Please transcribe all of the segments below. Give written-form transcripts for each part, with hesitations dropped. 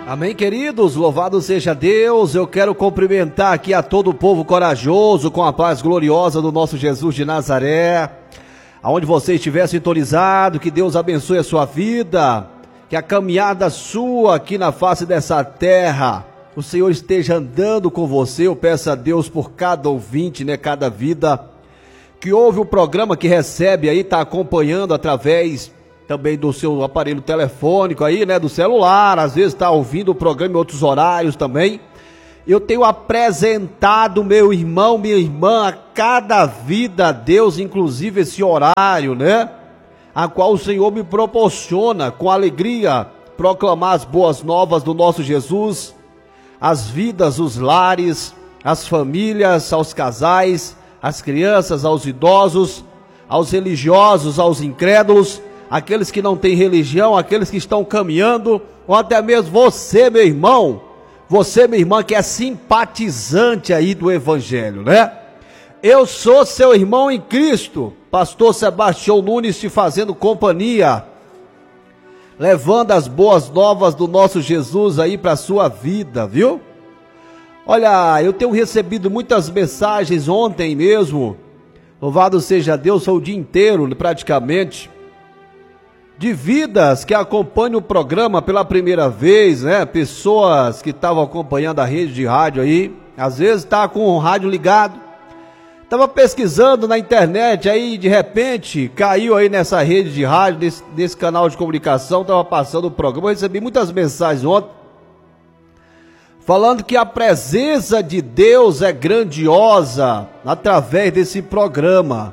Amém, queridos, louvado seja Deus. Eu quero cumprimentar aqui a todo o povo corajoso com a paz gloriosa do nosso Jesus de Nazaré. Aonde você estiver sintonizado, que Deus abençoe a sua vida, que a caminhada sua aqui na face dessa terra, o Senhor esteja andando com você. Eu peço a Deus por cada ouvinte, cada vida que ouve o programa, que recebe aí, está acompanhando através também do seu aparelho telefônico aí, do celular, às vezes está ouvindo o programa em outros horários também. Eu tenho apresentado meu irmão, minha irmã, a cada vida a Deus, inclusive esse horário, a qual o Senhor me proporciona com alegria proclamar as boas novas do nosso Jesus, as vidas, os lares, as famílias, aos casais, às crianças, aos idosos, aos religiosos, aos incrédulos, aqueles que não têm religião, aqueles que estão caminhando, ou até mesmo você, meu irmão, você, minha irmã, que é simpatizante aí do Evangelho, Eu sou seu irmão em Cristo, pastor Sebastião Nunes, te fazendo companhia, levando as boas novas do nosso Jesus aí para a sua vida, viu? Olha, eu tenho recebido muitas mensagens ontem mesmo, louvado seja Deus, foi o dia inteiro praticamente, de vidas que acompanham o programa pela primeira vez, pessoas que estavam acompanhando a rede de rádio aí, às vezes tá com o rádio ligado, estava pesquisando na internet, aí de repente caiu aí nessa rede de rádio, nesse canal de comunicação, estava passando o programa. Eu recebi muitas mensagens ontem, falando que a presença de Deus é grandiosa através desse programa.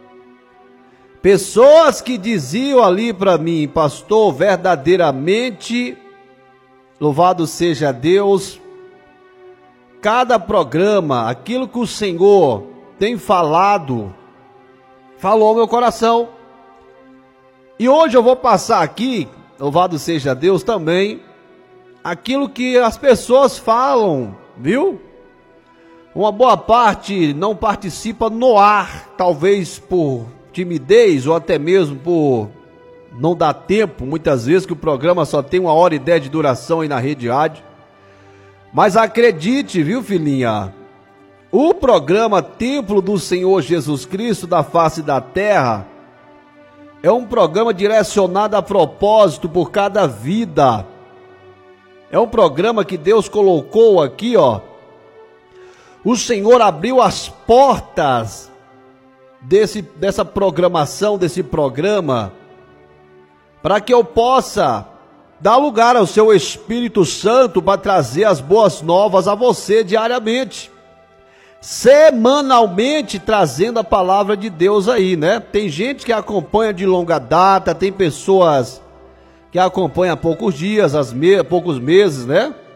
Pessoas que diziam ali para mim, pastor, verdadeiramente, louvado seja Deus, cada programa, aquilo que o Senhor tem falado, falou ao meu coração. E hoje eu vou passar aqui, louvado seja Deus também, aquilo que as pessoas falam, viu? Uma boa parte não participa no ar, talvez por timidez ou até mesmo por não dar tempo, muitas vezes que o programa só tem 1h10 de duração aí na rede rádio. Mas acredite, viu, filhinha, o programa Templo do Senhor Jesus Cristo da face da terra é um programa direcionado a propósito por cada vida. É um programa que Deus colocou aqui, O Senhor abriu as portas dessa programação, desse programa, para que eu possa dar lugar ao seu Espírito Santo para trazer as boas novas a você diariamente, semanalmente, trazendo a palavra de Deus aí, Tem gente que acompanha de longa data, tem pessoas que acompanham há poucos dias, poucos meses,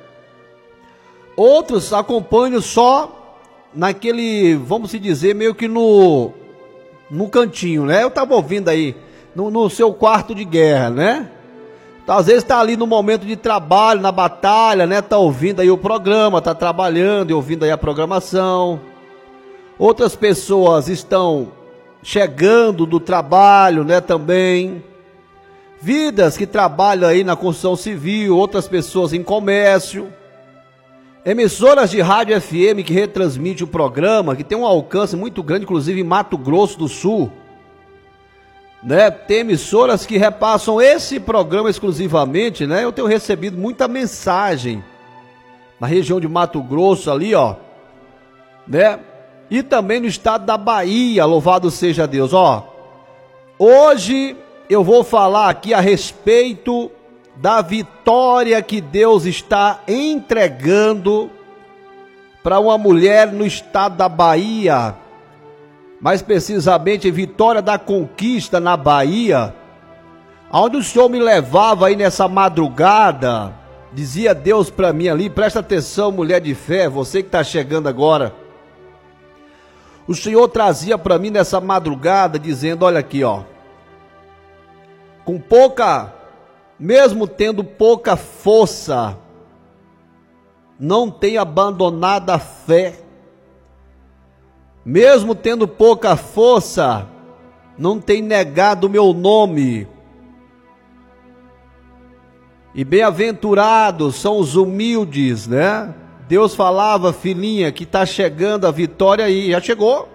Outros acompanham só naquele, vamos se dizer, meio que no cantinho, Eu estava ouvindo aí, no seu quarto de guerra, Então, às vezes está ali no momento de trabalho, na batalha, Está ouvindo aí o programa, está trabalhando e ouvindo aí a programação. Outras pessoas estão chegando do trabalho, também. Vidas que trabalham aí na construção civil, outras pessoas em comércio. Emissoras de rádio FM que retransmite o programa, que tem um alcance muito grande, inclusive em Mato Grosso do Sul. Tem emissoras que repassam esse programa exclusivamente, Eu tenho recebido muita mensagem na região de Mato Grosso ali, E também no estado da Bahia, louvado seja Deus, Hoje eu vou falar aqui a respeito da vitória que Deus está entregando para uma mulher no estado da Bahia, mais precisamente Vitória da Conquista na Bahia, onde o Senhor me levava aí nessa madrugada, dizia Deus para mim ali, presta atenção, mulher de fé, você que está chegando agora, o Senhor trazia para mim nessa madrugada, dizendo, olha aqui, mesmo tendo pouca força, não tem abandonado a fé. Mesmo tendo pouca força, não tem negado o meu nome. E bem-aventurados são os humildes, né? Deus falava, filhinha, que está chegando a vitória aí, já chegou.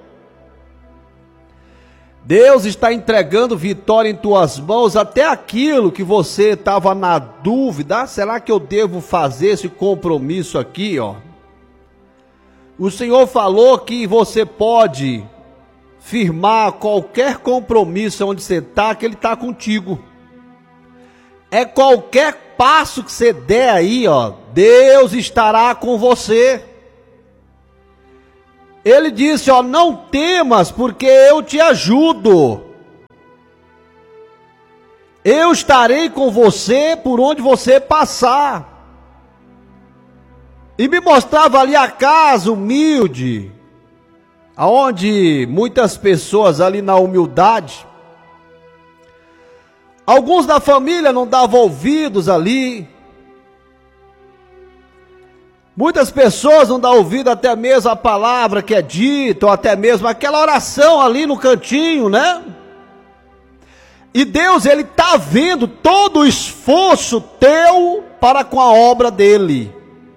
Deus está entregando vitória em tuas mãos, até aquilo que você estava na dúvida, será que eu devo fazer esse compromisso aqui, ó? O Senhor falou que você pode firmar qualquer compromisso onde você está, que Ele está contigo. É qualquer passo que você der aí, ó, Deus estará com você. Ele disse, ó, não temas, porque eu te ajudo. Eu estarei com você por onde você passar. E me mostrava ali a casa humilde, aonde muitas pessoas ali na humildade, alguns da família não davam ouvidos ali. Muitas pessoas não dão ouvido até mesmo a palavra que é dita, ou até mesmo aquela oração ali no cantinho, né? E Deus, Ele está vendo todo o esforço teu para com a obra dEle.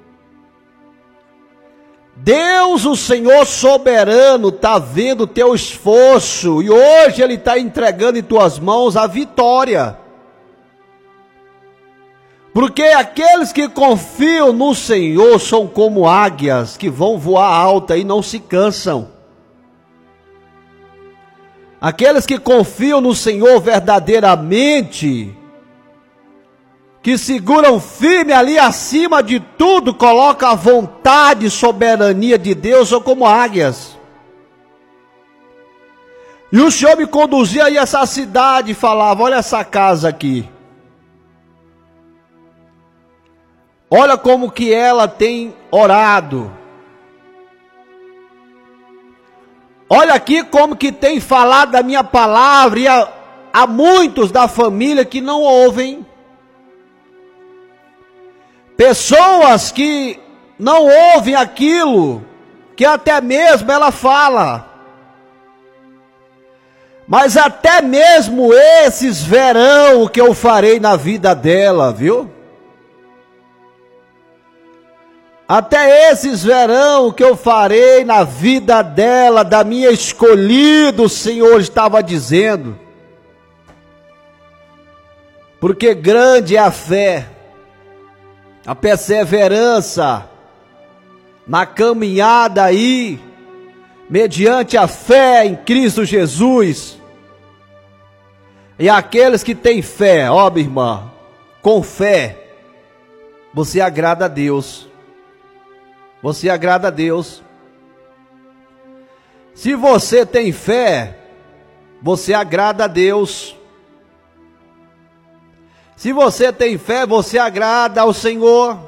Deus, o Senhor soberano, está vendo o teu esforço, e hoje Ele está entregando em tuas mãos a vitória. Porque aqueles que confiam no Senhor são como águias que vão voar alta e não se cansam. Aqueles que confiam no Senhor verdadeiramente, que seguram firme ali acima de tudo, colocam a vontade e soberania de Deus, são como águias. E o Senhor me conduzia aí a essa cidade e falava, olha essa casa aqui. Olha como que ela tem orado. Olha aqui como que tem falado da minha palavra. E há muitos da família que não ouvem. Pessoas que não ouvem aquilo que até mesmo ela fala. Mas até mesmo esses verão o que eu farei na vida dela, viu? Até esses verão que eu farei na vida dela, da minha escolhida, o Senhor estava dizendo. Porque grande é a fé, a perseverança, na caminhada aí, mediante a fé em Cristo Jesus. E aqueles que têm fé, ó minha irmã, com fé, você agrada a Deus. Você agrada a Deus. Se você tem fé, você agrada a Deus. Se você tem fé, você agrada ao Senhor.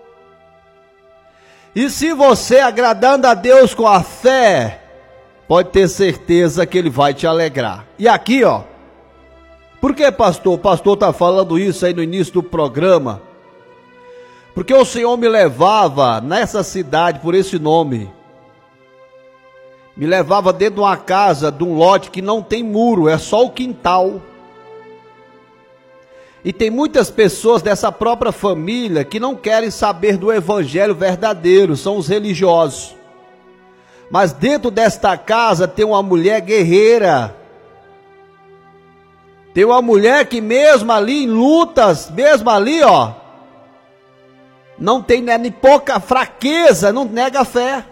E se você agradando a Deus com a fé, pode ter certeza que Ele vai te alegrar. E aqui, ó, por que, pastor? O pastor está falando isso aí no início do programa. Porque o Senhor me levava nessa cidade por esse nome. Me levava dentro de uma casa, de um lote que não tem muro, é só o quintal. E tem muitas pessoas dessa própria família que não querem saber do evangelho verdadeiro, são os religiosos. Mas dentro desta casa tem uma mulher guerreira. Tem uma mulher que mesmo ali em lutas, mesmo ali, ó, não tem nem pouca fraqueza, não nega a fé.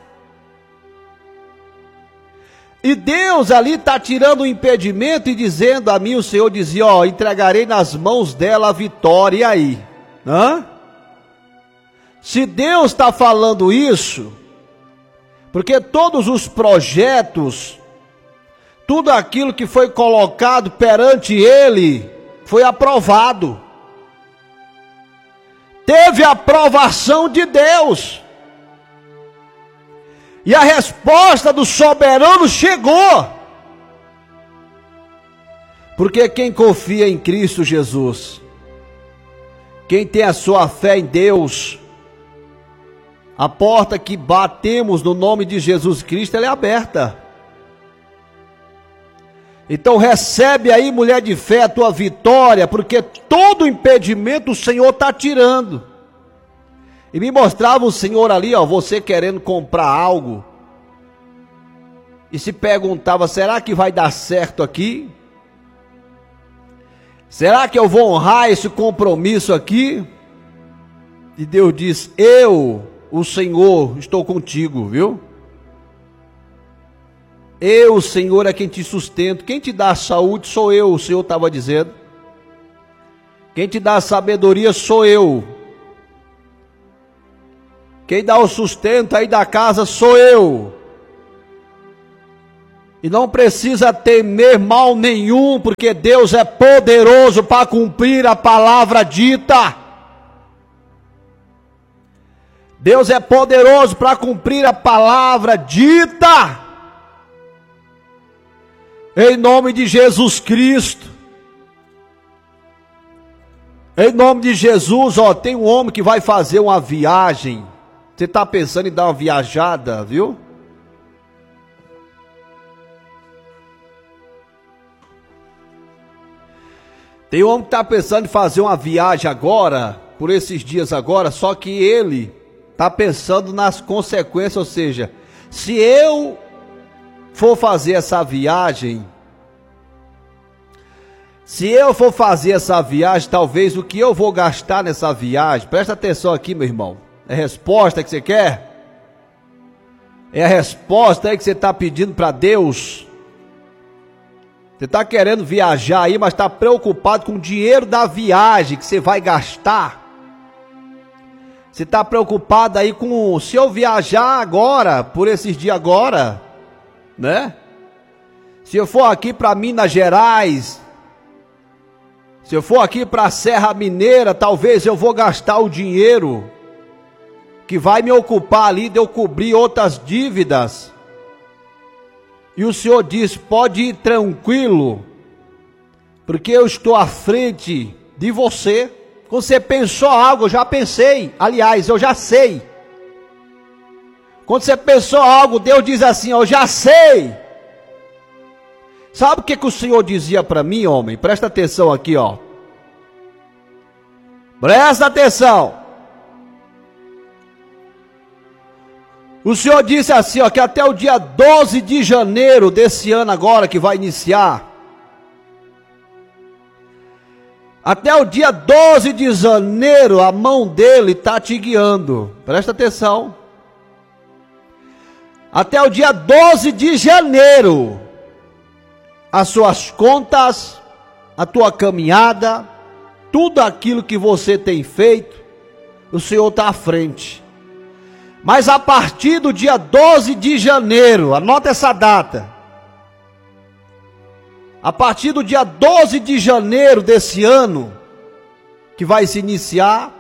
E Deus ali está tirando o impedimento e dizendo a mim, o Senhor dizia, ó, entregarei nas mãos dela a vitória. E aí? Hã? Se Deus está falando isso, porque todos os projetos, tudo aquilo que foi colocado perante Ele, foi aprovado. Teve a aprovação de Deus. E a resposta do soberano chegou. Porque quem confia em Cristo Jesus, quem tem a sua fé em Deus, a porta que batemos no nome de Jesus Cristo, ela é aberta. Então recebe aí, mulher de fé, a tua vitória, porque todo impedimento o Senhor está tirando. E me mostrava o Senhor ali, ó, você querendo comprar algo, e se perguntava, será que vai dar certo aqui? Será que eu vou honrar esse compromisso aqui? E Deus diz, eu, o Senhor, estou contigo, viu? Eu, o Senhor, é quem te sustento. Quem te dá a saúde sou eu, o Senhor estava dizendo. Quem te dá a sabedoria sou eu. Quem dá o sustento aí da casa sou eu. E não precisa temer mal nenhum, porque Deus é poderoso para cumprir a palavra dita. Deus é poderoso para cumprir a palavra dita. Em nome de Jesus Cristo. Em nome de Jesus, ó, tem um homem que vai fazer uma viagem. Você está pensando em dar uma viajada, viu? Tem um homem que está pensando em fazer uma viagem agora, por esses dias agora, só que ele está pensando nas consequências, ou seja, se eu for fazer essa viagem, talvez o que eu vou gastar nessa viagem, presta atenção aqui, meu irmão, é a resposta que você quer? É a resposta aí que você está pedindo para Deus? Você está querendo viajar aí, mas está preocupado com o dinheiro da viagem que você vai gastar? Você está preocupado aí com, se eu viajar agora, por esses dias agora, né? Se eu for aqui para Minas Gerais, se eu for aqui para a Serra Mineira, talvez eu vou gastar o dinheiro que vai me ocupar ali de eu cobrir outras dívidas. E o Senhor diz, pode ir tranquilo, porque eu estou à frente de você. Quando você pensou algo, eu já pensei, aliás, eu já sei. Quando você pensou algo, Deus diz assim, eu já sei. Sabe o que o Senhor dizia para mim, homem? Presta atenção aqui, ó. Presta atenção. O Senhor disse assim, ó, que até o dia 12 de janeiro desse ano agora, que vai iniciar, até o dia 12 de janeiro, a mão dele está te guiando. Presta atenção. Até o dia 12 de janeiro, as suas contas, a tua caminhada, tudo aquilo que você tem feito, o Senhor está à frente. Mas a partir do dia 12 de janeiro, anota essa data. A partir do dia 12 de janeiro desse ano, que vai se iniciar,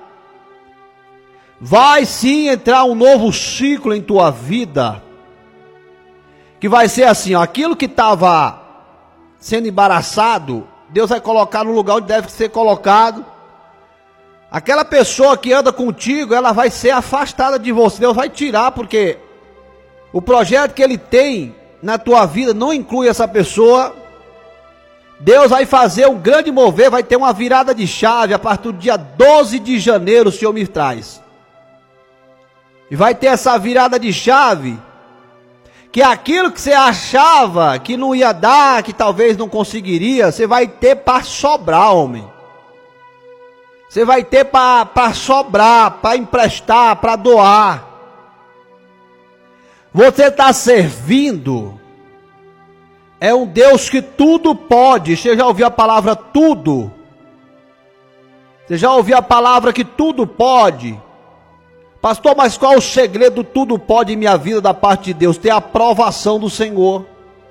vai sim entrar um novo ciclo em tua vida, que vai ser assim, ó, aquilo que estava sendo embaraçado, Deus vai colocar no lugar onde deve ser colocado. Aquela pessoa que anda contigo, ela vai ser afastada de você, Deus vai tirar, porque o projeto que Ele tem na tua vida não inclui essa pessoa. Deus vai fazer um grande mover, vai ter uma virada de chave, a partir do dia 12 de janeiro o Senhor me traz. E vai ter essa virada de chave, que aquilo que você achava que não ia dar, que talvez não conseguiria, você vai ter para sobrar, homem. Você vai ter para sobrar, para emprestar, para doar. Você está servindo. É um Deus que tudo pode. Você já ouviu a palavra tudo? Você já ouviu a palavra que tudo pode? Pastor, mas qual o segredo tudo pode em minha vida da parte de Deus? Ter a aprovação do Senhor.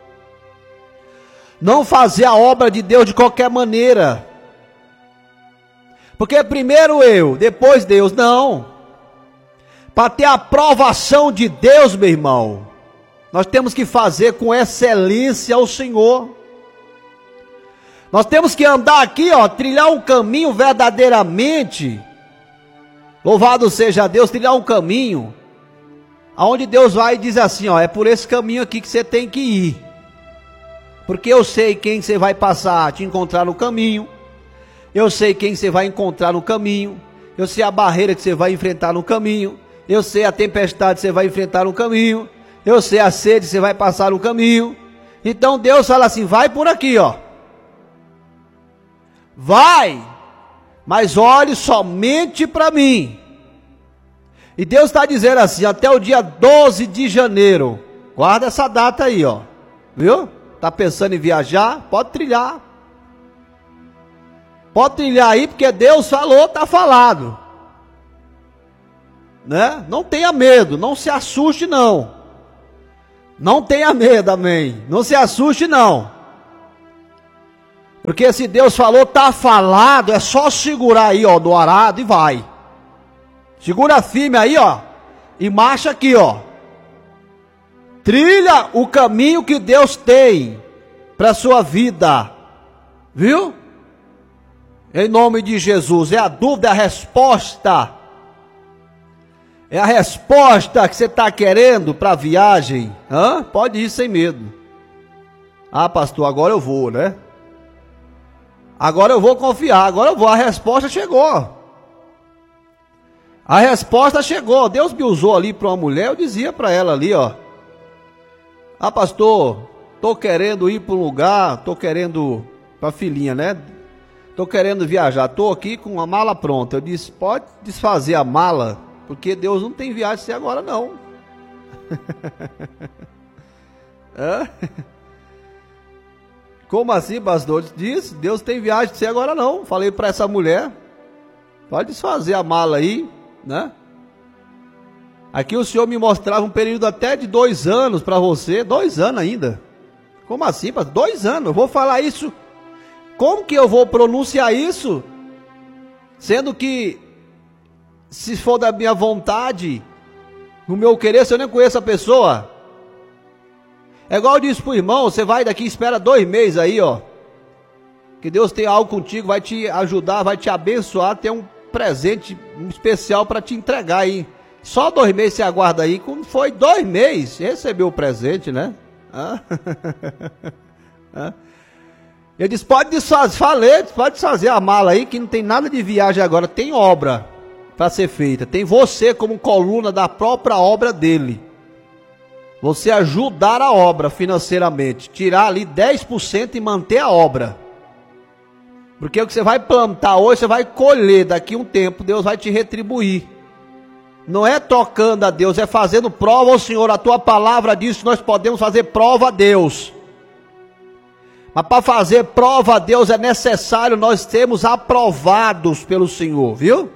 Não fazer a obra de Deus de qualquer maneira. Porque primeiro eu, depois Deus, não. Para ter a aprovação de Deus, meu irmão, nós temos que fazer com excelência ao Senhor. Nós temos que andar aqui, ó, trilhar um caminho verdadeiramente. Louvado seja Deus, trilhar um caminho aonde Deus vai e diz assim, ó, é por esse caminho aqui que você tem que ir. Porque eu sei quem você vai passar a te encontrar no caminho. Eu sei quem você vai encontrar no caminho. Eu sei a barreira que você vai enfrentar no caminho. Eu sei a tempestade que você vai enfrentar no caminho. Eu sei a sede que você vai passar no caminho. Então Deus fala assim, vai por aqui, ó. Vai, mas olhe somente para mim. E Deus está dizendo assim, até o dia 12 de janeiro. Guarda essa data aí, ó. Viu? Tá pensando em viajar? Pode trilhar. Pode trilhar aí, porque Deus falou, tá falado. Né? Não tenha medo, não se assuste não. Não tenha medo, amém. Não se assuste não. Porque se Deus falou, tá falado, é só segurar aí, ó, do arado e vai. Segura firme aí, ó, e marcha aqui, ó. Trilha o caminho que Deus tem para sua vida. Viu? Em nome de Jesus. É a dúvida, é a resposta. É a resposta que você está querendo para a viagem. Hã? Pode ir sem medo. Ah, pastor, agora eu vou, né? Agora eu vou confiar, agora eu vou. A resposta chegou. A resposta chegou. Deus me usou ali para uma mulher, eu dizia para ela ali, ó. Ah, pastor, tô querendo ir para um lugar, tô querendo, para a filhinha, né? Tô querendo viajar, tô aqui com a mala pronta. Eu disse, pode desfazer a mala, porque Deus não tem viagem sem agora não. Como assim, pastor? Disse, Deus tem viagem sem agora não. Falei para essa mulher, pode desfazer a mala aí, né? Aqui o Senhor me mostrava um período até de 2 anos para você. 2 anos ainda. Como assim, pastor? 2 anos, eu vou falar isso. Como que eu vou pronunciar isso? Sendo que, se for da minha vontade, no meu querer, se eu nem conheço a pessoa. É igual eu disse pro irmão, você vai daqui, espera 2 meses aí, ó. Que Deus tem algo contigo, vai te ajudar, vai te abençoar, tem um presente especial para te entregar aí. Só 2 meses você aguarda aí. Quando foi 2 meses, recebeu o presente, né? Eu disse, pode desfazer a mala aí, que não tem nada de viagem agora, tem obra para ser feita. Tem você como coluna da própria obra dele. Você ajudar a obra financeiramente, tirar ali 10% e manter a obra. Porque o que você vai plantar hoje, você vai colher daqui a um tempo, Deus vai te retribuir. Não é tocando a Deus, é fazendo prova ao Senhor. A tua palavra diz que nós podemos fazer prova a Deus. Mas para fazer prova a Deus é necessário nós sermos aprovados pelo Senhor, viu?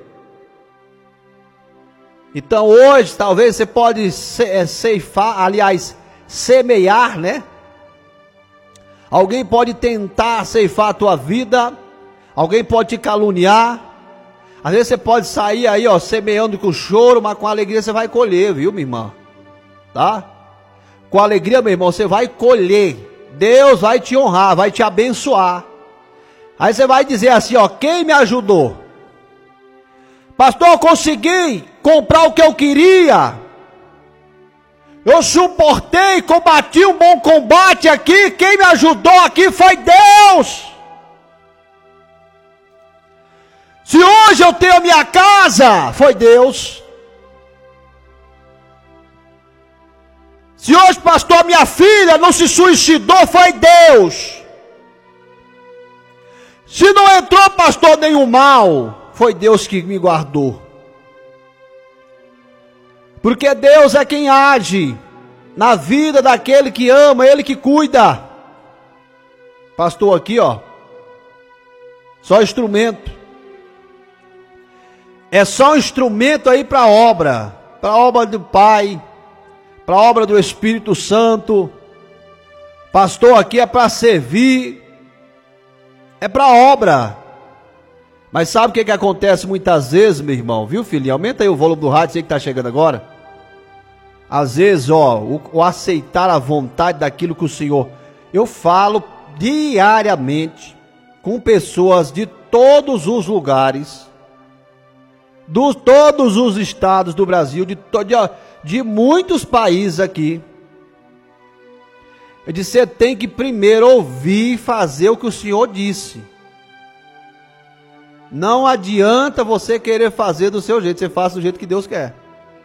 Então hoje talvez você pode ceifar, aliás, semear, né? Alguém pode tentar ceifar a tua vida, alguém pode te caluniar. Às vezes você pode sair aí, ó, semeando com choro, mas com alegria você vai colher, viu, minha irmã? Tá? Com alegria, meu irmão, você vai colher. Deus vai te honrar, vai te abençoar. Aí você vai dizer assim, ó, quem me ajudou? Pastor, eu consegui comprar o que eu queria. Eu suportei, combati um bom combate aqui. Quem me ajudou aqui foi Deus. Se hoje eu tenho a minha casa, foi Deus. Se hoje, pastor, minha filha não se suicidou, foi Deus. Se não entrou, pastor, nenhum mal, foi Deus que me guardou. Porque Deus é quem age na vida daquele que ama, Ele que cuida. Pastor aqui, ó, só instrumento. É só um instrumento aí para a obra do Pai, para a obra do Espírito Santo. Pastor aqui é para servir, é para a obra. Mas sabe o que acontece muitas vezes, meu irmão? Viu, filhinho? Aumenta aí o volume do rádio, sei que está chegando agora. Às vezes, ó, o aceitar a vontade daquilo que o Senhor... Eu falo diariamente com pessoas de todos os lugares, de todos os estados do Brasil, de muitos países aqui. Ele disse, você tem que primeiro ouvir e fazer o que o Senhor disse. Não adianta você querer fazer do seu jeito, você faça do jeito que Deus quer.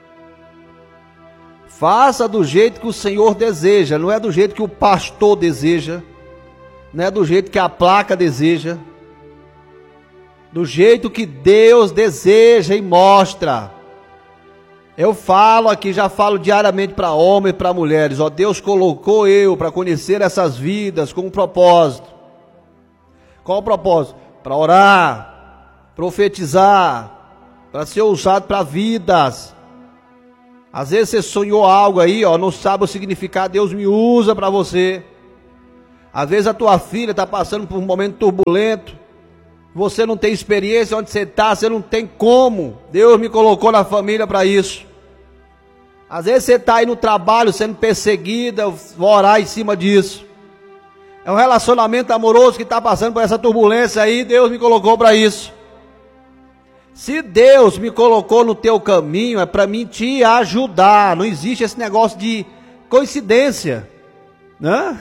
Faça do jeito que o Senhor deseja, não é do jeito que o pastor deseja, não é do jeito que a placa deseja, do jeito que Deus deseja e mostra. Eu falo aqui, já falo diariamente para homens e para mulheres, ó, Deus colocou eu para conhecer essas vidas com um propósito. Qual o propósito? Para orar, profetizar, para ser usado para vidas. Às vezes você sonhou algo aí, ó, não sabe o significado, Deus me usa para você. Às vezes a tua filha está passando por um momento turbulento, você não tem experiência onde você está, você não tem como. Deus me colocou na família para isso. Às vezes você está aí no trabalho sendo perseguida, eu vou orar em cima disso. É um relacionamento amoroso que está passando por essa turbulência aí, Deus me colocou para isso. Se Deus me colocou no teu caminho, é para mim te ajudar. Não existe esse negócio de coincidência, né?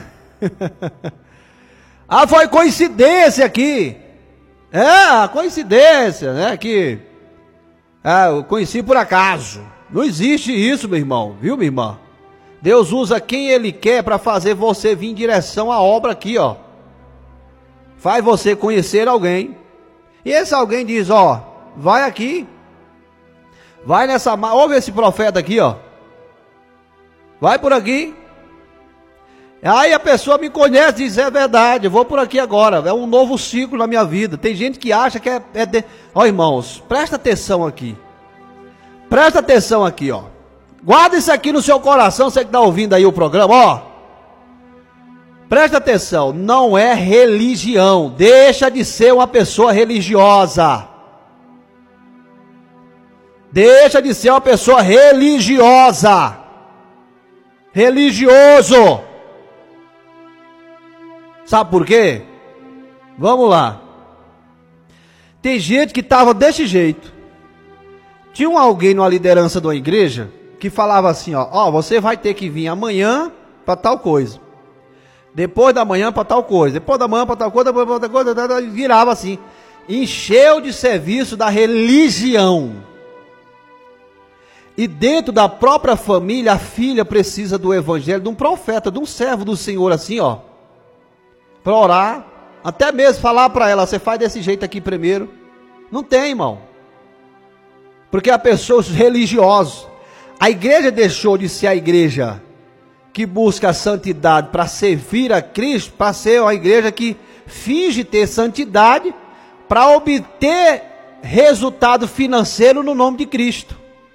Ah, foi coincidência aqui. É, coincidência, né? Que eu conheci por acaso. Não existe isso, meu irmão, viu, minha irmã? Deus usa quem Ele quer para fazer você vir em direção à obra aqui, ó. Faz você conhecer alguém. E esse alguém diz, ó, vai aqui. Vai nessa... Ouve esse profeta aqui, ó. Vai por aqui. Aí a pessoa me conhece e diz, é verdade, eu vou por aqui agora. É um novo ciclo na minha vida. Tem gente que acha que Ó, irmãos, presta atenção aqui. Presta atenção aqui, ó. Guarda isso aqui no seu coração, você que está ouvindo aí o programa, ó. Presta atenção, não é religião. Deixa de ser uma pessoa religiosa. Deixa de ser uma pessoa religiosa. Religioso. Sabe por quê? Vamos lá. Tem gente que estava desse jeito. Tinha alguém numa liderança de uma igreja que falava assim, ó, você vai ter que vir amanhã para tal coisa. Depois da manhã para tal coisa. Depois da manhã para tal coisa, depois para tal coisa, virava assim. Encheu de serviço da religião. E dentro da própria família, a filha precisa do evangelho, de um profeta, de um servo do Senhor assim, ó. Para orar, até mesmo falar para ela, você faz desse jeito aqui primeiro. Não tem, irmão. Porque a pessoa religiosa, a igreja deixou de ser a igreja que busca a santidade para servir a Cristo, para ser uma igreja que finge ter santidade para obter resultado financeiro no nome de Cristo.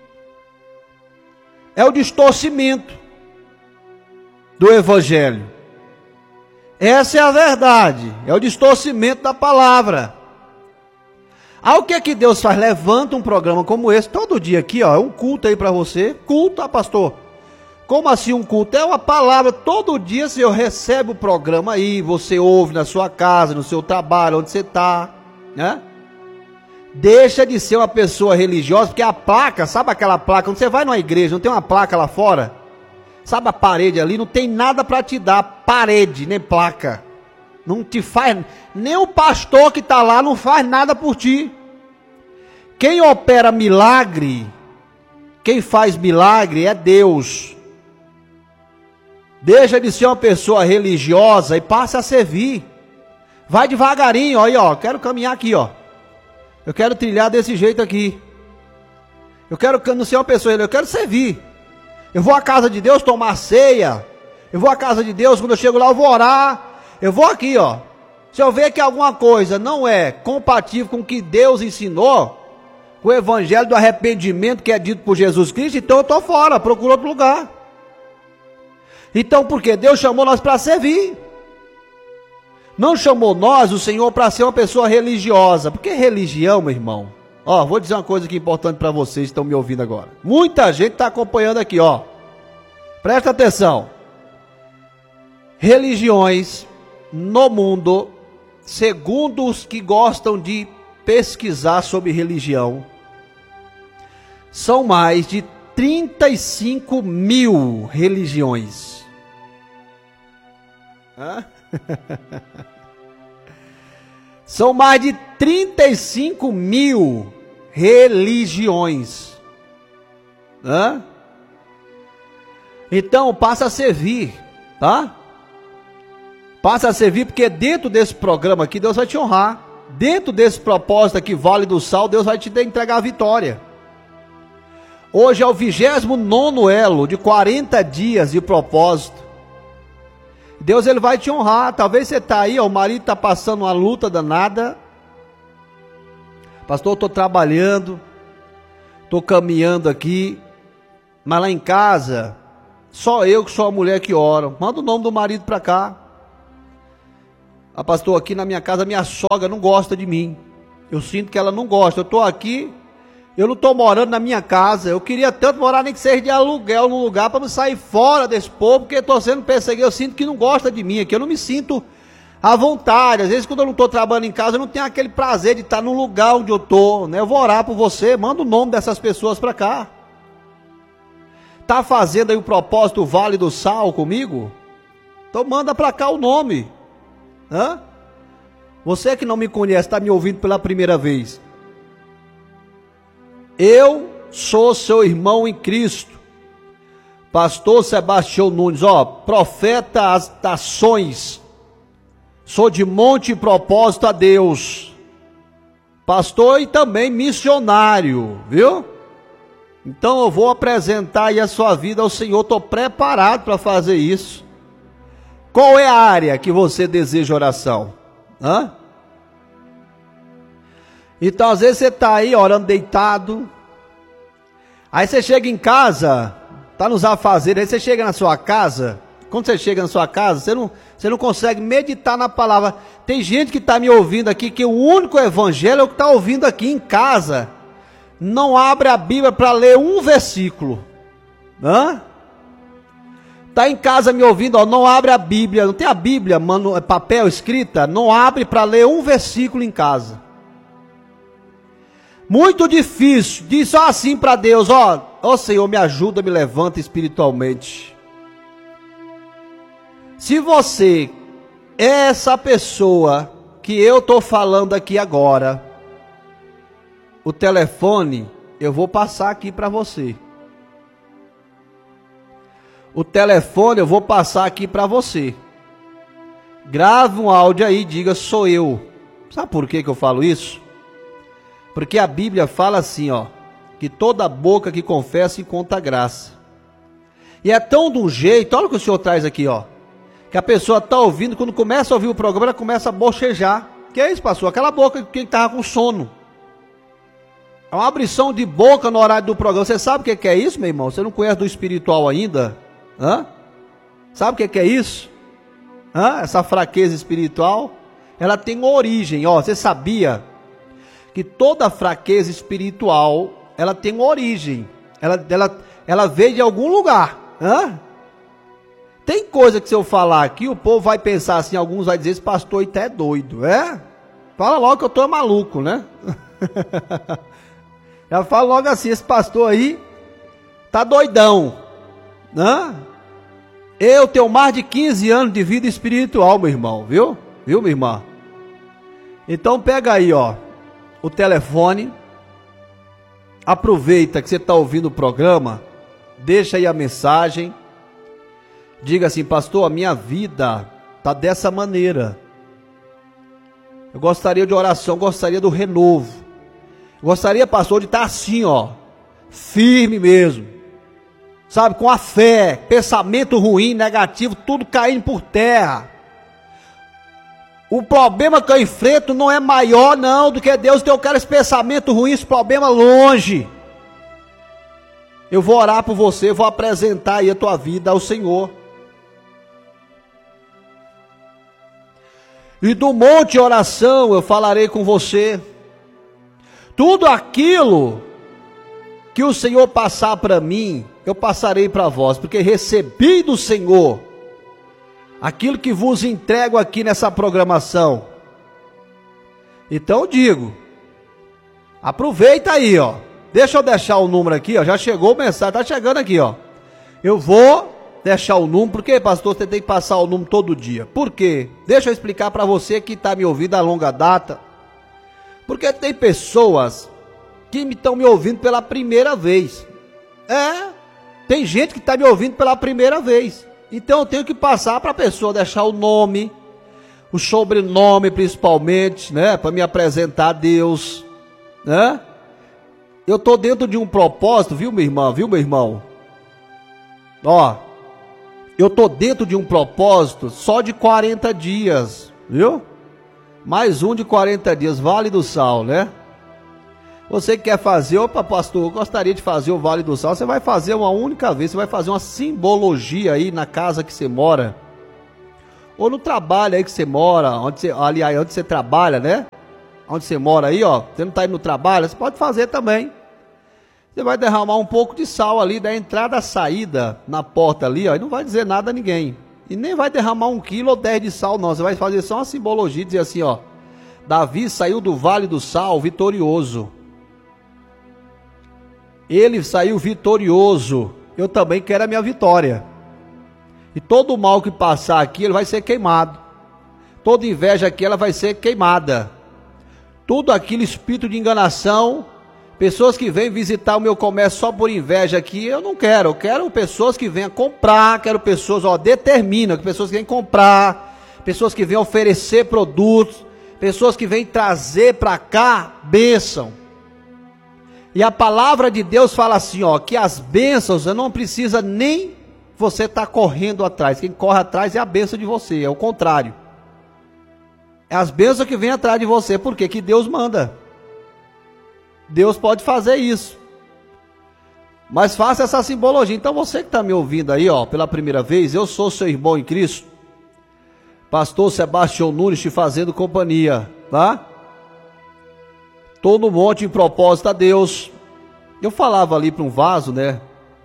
É o distorcimento do evangelho. Essa é a verdade, é o distorcimento da palavra. Aí o que é que Deus faz? Levanta um programa como esse, todo dia aqui, ó, é um culto aí para você. Culto, pastor? Como assim um culto? É uma palavra, todo dia você recebe o programa aí, você ouve na sua casa, no seu trabalho, onde você está, né? Deixa de ser uma pessoa religiosa, porque a placa, sabe aquela placa, quando você vai numa igreja, não tem uma placa lá fora? Sabe a parede ali? Não tem nada para te dar, parede, nem placa. Não te faz, nem o pastor que está lá não faz nada por ti. Quem opera milagre, quem faz milagre é Deus. Deixa de ser uma pessoa religiosa e passe a servir. Vai devagarinho, aí ó, quero caminhar aqui, ó. Eu quero trilhar desse jeito aqui. Eu quero não ser uma pessoa, eu quero servir. Eu vou à casa de Deus tomar ceia. Eu vou à casa de Deus, quando eu chego lá eu vou orar. Eu vou aqui, ó. Se eu ver que alguma coisa não é compatível com o que Deus ensinou, com o evangelho do arrependimento que é dito por Jesus Cristo, então eu estou fora, procuro outro lugar. Então por quê? Deus chamou nós para servir. Não chamou nós, o Senhor, para ser uma pessoa religiosa. Porque religião, meu irmão, ó, vou dizer uma coisa aqui importante para vocês que estão me ouvindo agora. Muita gente está acompanhando aqui, ó. Presta atenção. Religiões no mundo, segundo os que gostam de pesquisar sobre religião, são mais de 35 mil religiões. Hã? São mais de 35 mil religiões. Hã? Então passa a servir, tá? Passa a servir, porque dentro desse programa aqui Deus vai te honrar. Dentro desse propósito aqui, Vale do Sal, Deus vai te entregar a vitória. Hoje é o 29º elo de 40 dias de propósito. Deus, ele vai te honrar. Talvez você está aí, ó, o marido está passando uma luta danada. Pastor, eu estou trabalhando, estou caminhando aqui, mas lá em casa, só eu que sou a mulher que ora. Manda o nome do marido para cá. Ah, pastor, aqui na minha casa, minha sogra não gosta de mim. Eu sinto que ela não gosta. Eu estou aqui, eu não estou morando na minha casa. Eu queria tanto morar, nem que seja de aluguel num lugar, para não sair fora desse povo, porque estou sendo perseguido. Eu sinto que não gosta de mim aqui. Eu não me sinto à vontade. Às vezes, quando eu não estou trabalhando em casa, eu não tenho aquele prazer de estar no lugar onde eu estou, né? Eu vou orar por você. Manda o nome dessas pessoas para cá. Está fazendo aí o propósito Vale do Sal comigo? Então manda para cá o nome. Hã? Você que não me conhece, está me ouvindo pela primeira vez. Eu sou seu irmão em Cristo, pastor Sebastião Nunes, ó, profeta das ações, sou de monte e propósito a Deus, pastor e também missionário, viu? Então eu vou apresentar aí a sua vida ao Senhor, estou preparado para fazer isso. Qual é a área que você deseja oração? Hã? Então às vezes você está aí orando deitado, aí você chega em casa, está nos afazeres, aí você chega na sua casa, quando você chega na sua casa, você não consegue meditar na palavra. Tem gente que está me ouvindo aqui, que o único evangelho é o que está ouvindo aqui em casa, não abre a Bíblia para ler um versículo. Hã? Está em casa me ouvindo, ó, não abre a Bíblia, não tem a Bíblia, mano, papel escrita, não abre para ler um versículo em casa. Muito difícil, diz só assim para Deus, ó Senhor, me ajuda, me levanta espiritualmente. Se você é essa pessoa que eu estou falando aqui agora, o telefone eu vou passar aqui para você. O telefone eu vou passar aqui para você. Grave um áudio aí e diga, sou eu. Sabe por que eu falo isso? Porque a Bíblia fala assim, ó, que toda boca que confessa encontra graça. E é tão de um jeito, olha o que o Senhor traz aqui, ó, que a pessoa está ouvindo, quando começa a ouvir o programa, ela começa a bochejar. Que é isso, pastor? Aquela boca que estava com sono. É uma abrição de boca no horário do programa. Você sabe o que é isso, meu irmão? Você não conhece do espiritual ainda? Hã? Sabe o que é isso? Hã? Essa fraqueza espiritual, ela tem origem, ó, você sabia que toda fraqueza espiritual, ela tem uma origem, ela veio de algum lugar. Hã? Tem coisa que se eu falar aqui, o povo vai pensar assim, alguns vai dizer, esse pastor aí até é doido, é? Fala logo que eu tô maluco, né? Já falo logo assim, esse pastor aí tá doidão. Hã? Eu tenho mais de 15 anos de vida espiritual, meu irmão, viu? Viu, minha irmã? Então pega aí, ó, o telefone, aproveita que você está ouvindo o programa, deixa aí a mensagem, diga assim, pastor, a minha vida está dessa maneira, eu gostaria de oração, gostaria do renovo, gostaria, pastor, de estar assim, ó, firme mesmo, sabe, com a fé, pensamento ruim, negativo, tudo caindo por terra. O problema que eu enfrento não é maior não do que Deus, então eu quero esse pensamento ruim, esse problema longe. Eu vou orar por você, vou apresentar aí a tua vida ao Senhor. E do monte de oração eu falarei com você. Tudo aquilo que o Senhor passar para mim, eu passarei para vós, porque recebi do Senhor aquilo que vos entrego aqui nessa programação. Então eu digo, aproveita aí, ó. Deixa eu deixar o número aqui, ó. Já chegou a mensagem, tá chegando aqui, ó. Eu vou deixar o número. Por que, pastor, você tem que passar o número todo dia? Por quê? Deixa eu explicar para você que está me ouvindo a longa data. Porque tem pessoas que estão me ouvindo pela primeira vez. Tem gente que está me ouvindo pela primeira vez. Então eu tenho que passar para a pessoa deixar o nome, o sobrenome principalmente, né? Para me apresentar a Deus, né? Eu estou dentro de um propósito, viu, minha irmã? Viu, meu irmão? Ó, eu estou dentro de um propósito só de 40 dias, viu? Mais um de 40 dias, Vale do Sal, né? Você que quer fazer, opa, pastor, eu gostaria de fazer o Vale do Sal. Você vai fazer uma única vez, você vai fazer uma simbologia aí na casa que você mora. Ou no trabalho aí que você mora, onde você trabalha, né? Onde você mora aí, ó. Você não está indo no trabalho, você pode fazer também. Você vai derramar um pouco de sal ali da entrada à saída, na porta ali, ó. E não vai dizer nada a ninguém. E nem vai derramar 1 quilo ou 10 de sal, não. Você vai fazer só uma simbologia e dizer assim, ó. Davi saiu do Vale do Sal vitorioso. Ele saiu vitorioso. Eu também quero a minha vitória. E todo o mal que passar aqui, ele vai ser queimado. Toda inveja aqui, ela vai ser queimada. Tudo aquilo, espírito de enganação, pessoas que vêm visitar o meu comércio só por inveja aqui, eu não quero. Eu quero pessoas que venham comprar, quero pessoas, determina, pessoas que venham comprar, pessoas que venham oferecer produtos, pessoas que vêm trazer para cá bênção. E a palavra de Deus fala assim, ó, que as bênçãos não precisa nem você estar correndo atrás. Quem corre atrás é a bênção de você, é o contrário. É as bênçãos que vêm atrás de você, porque que Deus manda. Deus pode fazer isso. Mas faça essa simbologia. Então você que está me ouvindo aí, ó, pela primeira vez, eu sou seu irmão em Cristo, pastor Sebastião Nunes, te fazendo companhia, tá? Estou no monte em propósito a Deus. Eu falava ali para um vaso, né?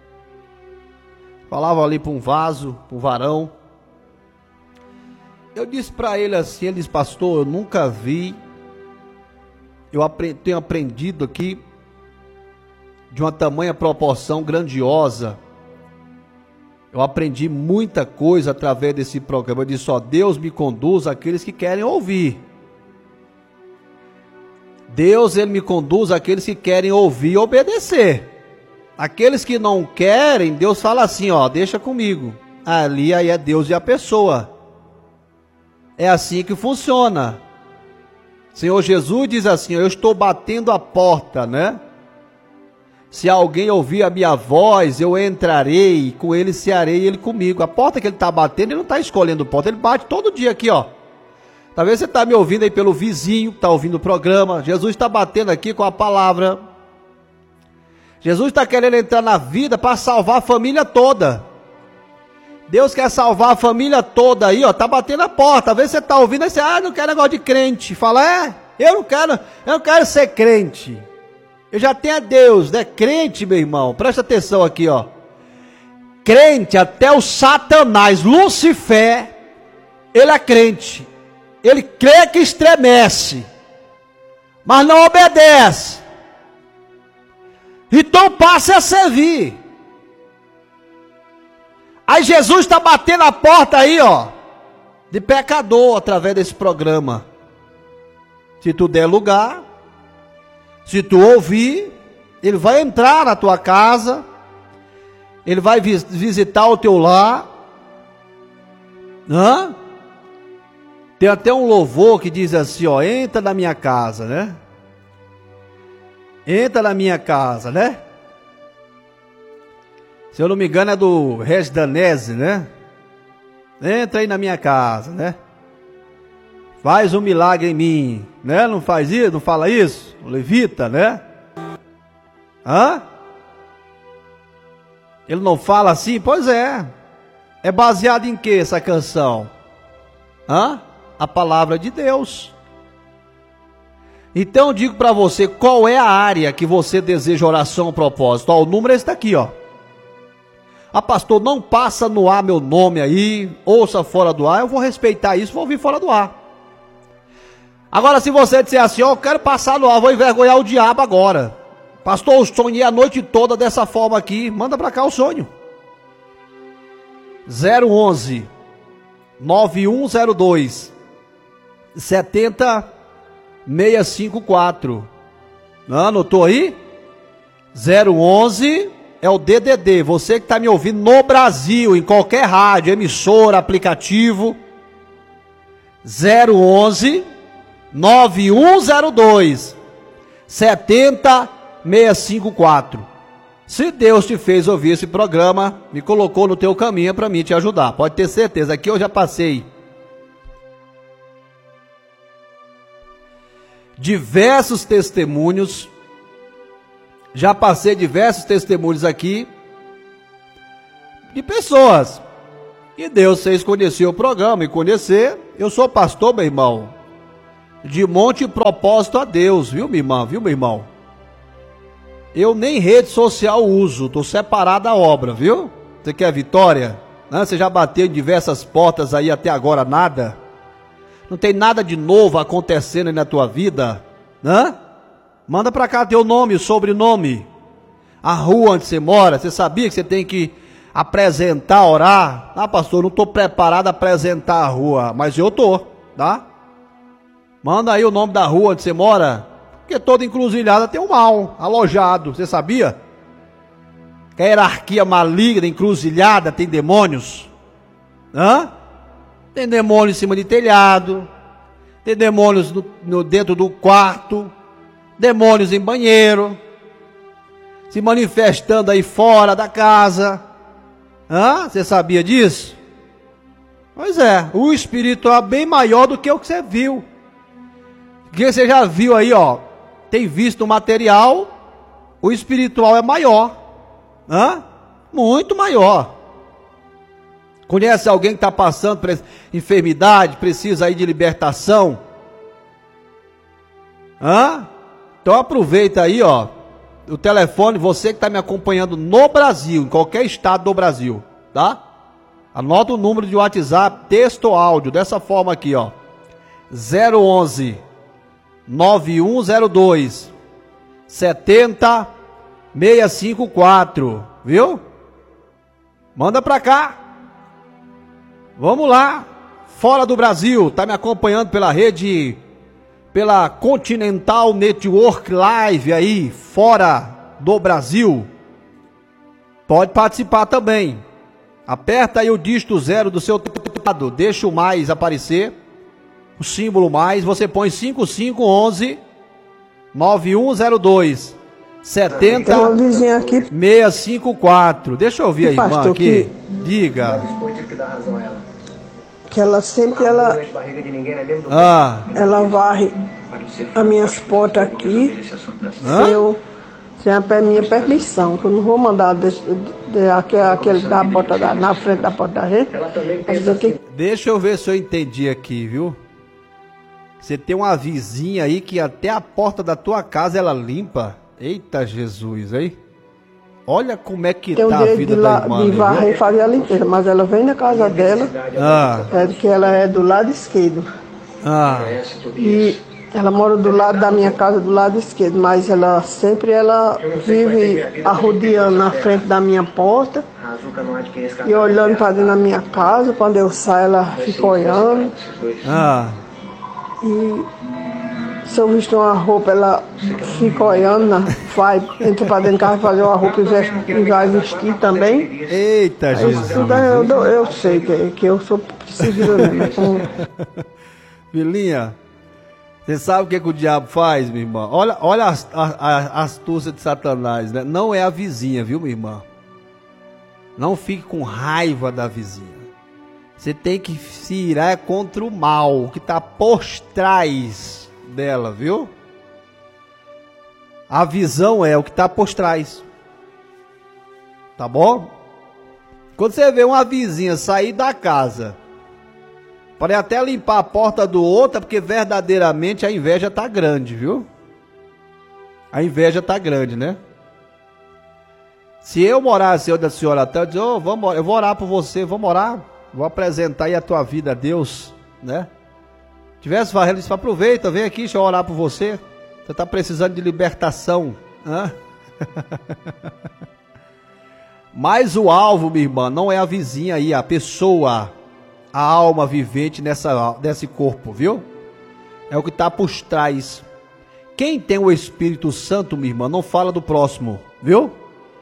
Falava ali para um vaso, para um varão. Eu disse para ele assim, ele disse, pastor, eu nunca vi, tenho aprendido aqui de uma tamanha proporção grandiosa. Eu aprendi muita coisa através desse programa. Eu disse, ó, Deus me conduz àqueles que querem ouvir. Deus, ele me conduz àqueles que querem ouvir e obedecer. Aqueles que não querem, Deus fala assim, ó, deixa comigo. Ali aí é Deus e a pessoa. É assim que funciona. Senhor Jesus diz assim, eu estou batendo a porta, né? Se alguém ouvir a minha voz, eu entrarei, com ele cearei, ele comigo. A porta que ele está batendo, ele não está escolhendo porta, ele bate todo dia aqui, ó. Talvez você está me ouvindo aí pelo vizinho, que está ouvindo o programa. Jesus está batendo aqui com a palavra. Jesus está querendo entrar na vida para salvar a família toda. Deus quer salvar a família toda aí, ó. Está batendo a porta. Talvez você está ouvindo aí, você, não quero negócio de crente. Fala, eu não quero ser crente. Eu já tenho a Deus, né? Crente, meu irmão, presta atenção aqui, ó. Crente, até o Satanás, Lucifer, ele é crente. Ele crê que estremece, mas não obedece. Então passe a servir. Aí Jesus está batendo a porta aí, ó, de pecador através desse programa. Se tu der lugar, se tu ouvir, ele vai entrar na tua casa, ele vai visitar o teu lar. Tem até um louvor que diz assim, ó, entra na minha casa, né? Entra na minha casa, né? Se eu não me engano é do Regis Danese, né? Entra aí na minha casa, né? Faz um milagre em mim, né? Não faz isso? Não fala isso? O levita, né? Ele não fala assim? Pois é. É baseado em que essa canção? A palavra de Deus. Então eu digo para você, qual é a área que você deseja oração a propósito? Ó, o número é esse daqui, ó. Pastor, não passa no ar meu nome aí, ouça fora do ar, eu vou respeitar isso, vou ouvir fora do ar. Agora se você disser assim, eu quero passar no ar, vou envergonhar o diabo agora. Pastor, eu sonhei a noite toda dessa forma aqui, manda para cá o sonho. 011 9102 70654. Anotou aí? 011 é o DDD. Você que está me ouvindo no Brasil, em qualquer rádio, emissora, aplicativo. 011 9102 70654. Se Deus te fez ouvir esse programa, me colocou no teu caminho para mim te ajudar. Pode ter certeza, aqui eu já passei diversos testemunhos. Já passei diversos testemunhos aqui de pessoas que Deus fez conhecer o programa e conhecer. Eu sou pastor, meu irmão, de monte e propósito a Deus, viu, minha irmã, viu, meu irmão? Eu nem rede social uso, tô separado da obra, viu? Você quer vitória? Você já bateu em diversas portas aí até agora, nada? Não tem nada de novo acontecendo aí na tua vida, né? Manda pra cá teu nome, sobrenome, a rua onde você mora. Você sabia que você tem que apresentar, orar? Ah, pastor, não estou preparado a apresentar a rua, mas eu tô, tá? Manda aí o nome da rua onde você mora, porque toda encruzilhada tem um mal alojado, você sabia? Que a hierarquia maligna, encruzilhada, tem demônios. Tem demônios em cima de telhado, tem demônios dentro do quarto, demônios em banheiro, se manifestando aí fora da casa. Você sabia disso? Pois é, o espiritual é bem maior do que o que você viu. Porque você já viu aí, ó, tem visto o material, o espiritual é maior. Muito maior. Conhece alguém que está passando por enfermidade, precisa aí de libertação? Então aproveita aí, ó, o telefone, você que está me acompanhando no Brasil, em qualquer estado do Brasil, tá? Anota o número de WhatsApp, texto ou áudio, dessa forma aqui, ó. 011 9102 70654, viu? Manda pra cá. Vamos lá. Fora do Brasil, tá me acompanhando pela rede, pela Continental Network Live aí, fora do Brasil. Pode participar também. Aperta aí o dígito 0 do seu teclado, deixa o mais aparecer, o símbolo mais, você põe 5511 9102 70654. Deixa eu ouvir a irmã aqui. Diga. Que ela sempre ela varre as minhas portas aqui sem a minha permissão, que eu não vou mandar aquele da porta na frente da porta da gente. Deixa eu ver se eu entendi aqui, viu? Você tem uma vizinha aí que até a porta da tua casa ela limpa. Eita Jesus, hein? Olha como é que tá a vida da irmã. De varrer e fazer a limpeza, mas ela vem na casa dela, que ela é do lado esquerdo. E ela mora do lado da minha casa, do lado esquerdo, mas ela sempre vive arrodeando na frente da minha porta e olhando para dentro da minha casa. Quando eu saio, ela fica olhando. E se eu vestir uma roupa, ela fica olhando, entra para dentro de casa fazer uma roupa e vai vestir também. Eita, Jesus! Eu sei que eu sou seguida mesmo. Filhinha, você sabe o que o diabo faz, minha irmã? Olha a astúcia de Satanás, né? Não é a vizinha, viu, minha irmã? Não fique com raiva da vizinha. Você tem que se irar contra o mal que está por trás dela, viu? A visão é o que está por trás. Tá bom? Quando você vê uma vizinha sair da casa, pode até limpar a porta do outro, porque verdadeiramente a inveja está grande, viu? A inveja está grande, né? Se eu morasse onde a senhora está, eu dizer, eu vou orar por você, vamos orar, vou apresentar aí a tua vida a Deus, né? Tivesse varrendo, disse, aproveita, vem aqui, deixa eu orar por você. Você está precisando de libertação. Mas o alvo, minha irmã, não é a vizinha aí, a pessoa, a alma vivente nesse corpo, viu? É o que está por trás. Quem tem o Espírito Santo, minha irmã, não fala do próximo, viu?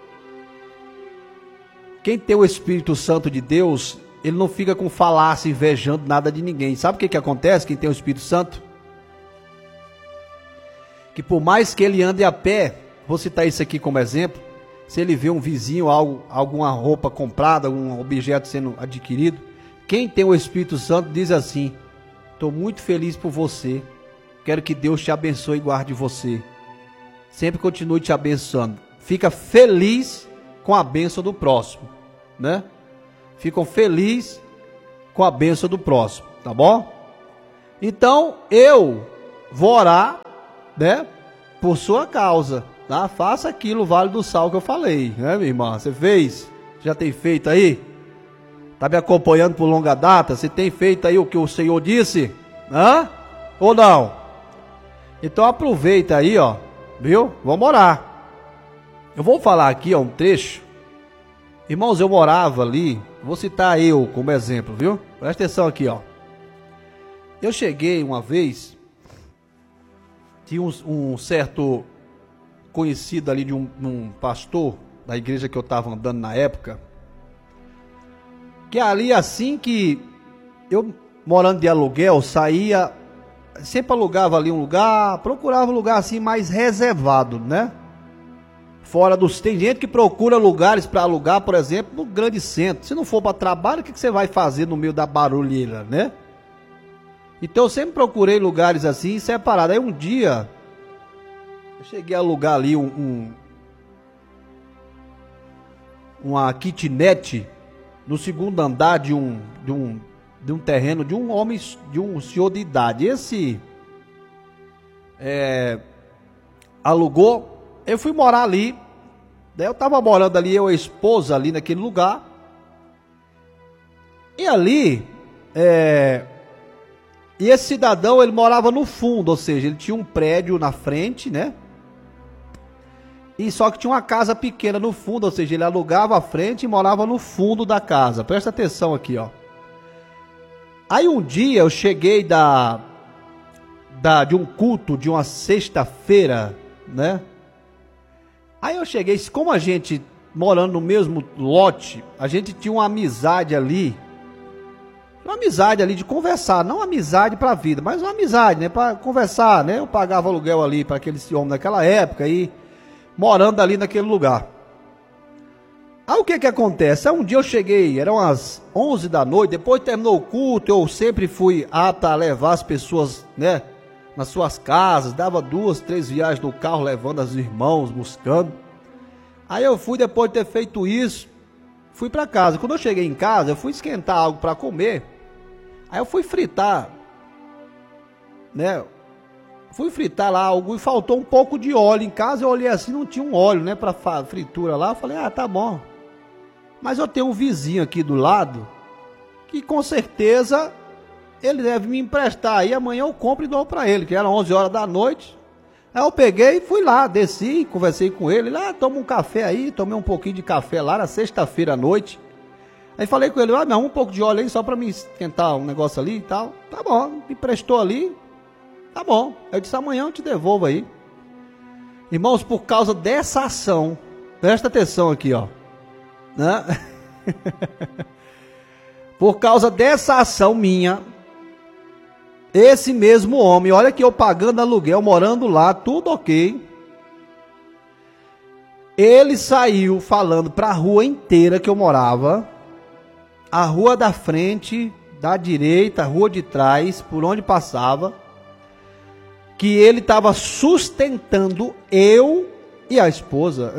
Quem tem o Espírito Santo de Deus, ele não fica com falácia, invejando nada de ninguém. Sabe o que acontece, quem tem o Espírito Santo? Que por mais que ele ande a pé, vou citar isso aqui como exemplo, se ele vê um vizinho, alguma roupa comprada, algum objeto sendo adquirido, quem tem o Espírito Santo diz assim: estou muito feliz por você, quero que Deus te abençoe e guarde você, sempre continue te abençoando. Fica feliz com a bênção do próximo, né? Ficam felizes com a bênção do próximo, tá bom? Então, eu vou orar, né, por sua causa, tá? Faça aquilo, Vale do Sal que eu falei, né, minha irmã? Você fez? Já tem feito aí? Tá me acompanhando por longa data? Você tem feito aí o que o Senhor disse? Hã? Ou não? Então aproveita aí, ó, viu? Vamos orar. Eu vou falar aqui, ó, um trecho. Irmãos, eu morava ali, vou citar eu como exemplo, viu? Presta atenção aqui, ó. Eu cheguei uma vez, tinha um certo conhecido ali de um pastor da igreja que eu estava andando na época, que ali assim que eu, morando de aluguel, saía, sempre alugava ali um lugar, procurava um lugar assim mais reservado, né? Fora dos... Tem gente que procura lugares para alugar, por exemplo, no grande centro. Se não for para trabalho, o que você vai fazer no meio da barulheira, né? Então eu sempre procurei lugares assim, separados. Aí um dia, eu cheguei a alugar ali uma kitnet no segundo andar de um terreno de um homem, de um senhor de idade. Esse alugou. Eu fui morar ali, daí eu estava morando ali, eu e a esposa ali naquele lugar, e ali, e esse cidadão, ele morava no fundo, ou seja, ele tinha um prédio na frente, né, e só que tinha uma casa pequena no fundo, ou seja, ele alugava a frente e morava no fundo da casa. Presta atenção aqui, ó. Aí um dia eu cheguei de um culto, de uma sexta-feira, né, aí eu cheguei, como a gente morando no mesmo lote, a gente tinha uma amizade ali de conversar, não amizade para a vida, mas uma amizade, né, para conversar, né? Eu pagava aluguel ali para aquele homem naquela época e morando ali naquele lugar. Aí o que acontece? Aí um dia eu cheguei, eram as 11 da noite, depois terminou o culto, eu sempre fui apto a levar as pessoas, né, nas suas casas, dava 2, 3 viagens no carro, levando os irmãos, buscando. Aí eu fui, depois de ter feito isso, fui para casa. Quando eu cheguei em casa, eu fui esquentar algo para comer. Aí eu fui fritar, né? Fui fritar lá algo e faltou um pouco de óleo em casa. Eu olhei assim, não tinha um óleo, né, para fritura lá. Eu falei, tá bom. Mas eu tenho um vizinho aqui do lado, que com certeza ele deve me emprestar, aí amanhã eu compro e dou para ele, que era 11 horas da noite. Aí eu peguei e fui lá, desci, conversei com ele, lá, toma um café aí, tomei um pouquinho de café lá, na sexta-feira à noite. Aí falei com ele, me arruma um pouco de óleo aí, só para me esquentar um negócio ali e tal. Tá bom, me emprestou ali, tá bom. Eu disse, amanhã eu te devolvo aí. Irmãos, por causa dessa ação, presta atenção aqui, ó, né? Por causa dessa ação minha, esse mesmo homem, olha que eu pagando aluguel, morando lá, tudo ok, ele saiu falando para a rua inteira que eu morava, a rua da frente, da direita, a rua de trás, por onde passava, que ele estava sustentando eu e a esposa.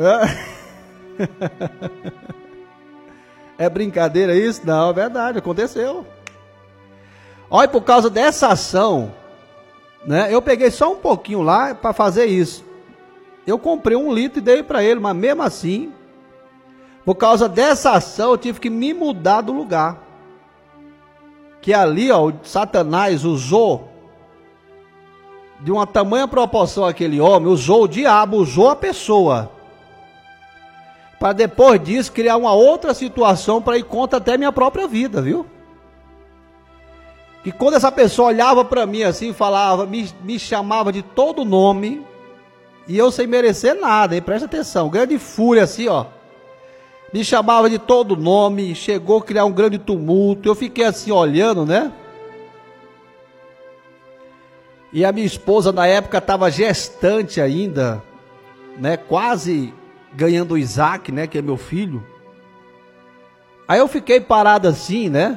É brincadeira isso? Não, é verdade, aconteceu. Olha, por causa dessa ação, né, eu peguei só um pouquinho lá para fazer isso. Eu comprei 1 litro e dei para ele, mas mesmo assim, por causa dessa ação, eu tive que me mudar do lugar. Que ali, ó, o Satanás usou de uma tamanha proporção aquele homem, usou o diabo, usou a pessoa para depois disso criar uma outra situação para ir contra até minha própria vida, viu? Que quando essa pessoa olhava para mim assim, falava, me chamava de todo nome, e eu sem merecer nada, hein? Presta atenção, grande fúria assim, ó. Me chamava de todo nome, chegou a criar um grande tumulto, eu fiquei assim olhando, né? E a minha esposa na época estava gestante ainda, né? Quase ganhando o Isaac, né? Que é meu filho. Aí eu fiquei parado assim, né?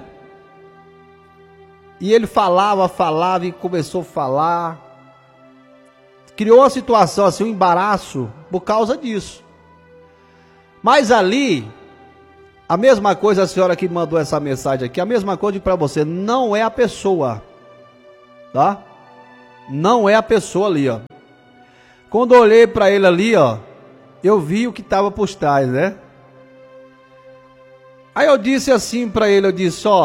E ele falava e começou a falar. Criou uma situação assim, um embaraço por causa disso. Mas ali, a mesma coisa, a senhora que mandou essa mensagem aqui, a mesma coisa para você, não é a pessoa, tá? Não é a pessoa ali, ó. Quando eu olhei para ele ali, ó, eu vi o que estava por trás, né? Aí eu disse assim para ele, eu disse, ó,